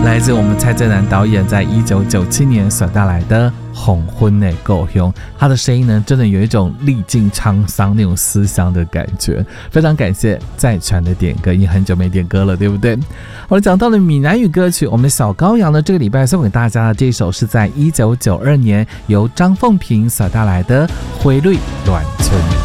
来自我们蔡振南导演在1997年所带来的《红昏的故乡》，他的声音呢，真的有一种历尽沧桑那种思乡的感觉。非常感谢在传的点歌，已经很久没点歌了，对不对？我们讲到了闽南语歌曲，我们的小羔羊呢，这个礼拜送给大家的这首是在1992年由张凤萍所带来的《花蕊乱春》。